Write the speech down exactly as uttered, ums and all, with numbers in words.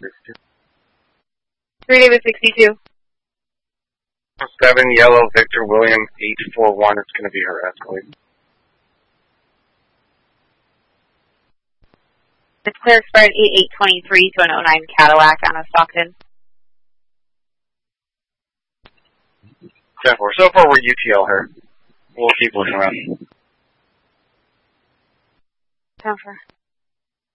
three David sixty-two. seven Yellow Victor William eight four one. It's going to be her Escalade. It's clear expired eight eight twenty-three to an oh nine Cadillac on a Stockton. ten four. So far, we're U T L her. We'll keep looking around. ten four.